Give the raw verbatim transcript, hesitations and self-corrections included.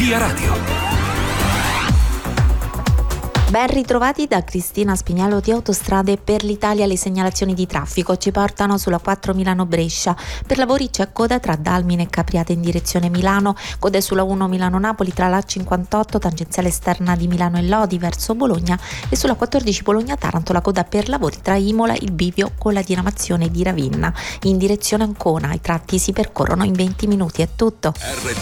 Via Radio. Ben ritrovati da Cristina Spignalo di Autostrade per l'Italia. Le segnalazioni di traffico ci portano sulla quattro Milano-Brescia. Per lavori c'è coda tra Dalmine e Capriate in direzione Milano, code sulla uno Milano-Napoli tra l'A cinquantotto, tangenziale esterna di Milano e Lodi verso Bologna, e sulla quattordici Bologna-Taranto la coda per lavori tra Imola, il bivio con la diramazione di Ravenna. In direzione Ancona i tratti si percorrono in venti minuti. È tutto. R